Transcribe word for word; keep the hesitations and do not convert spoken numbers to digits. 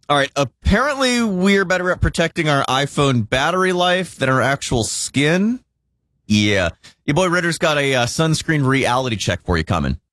All right. Apparently, we're better at protecting our iPhone battery life than our actual skin. Yeah. Your boy Ritter's got a uh, sunscreen reality check for you coming.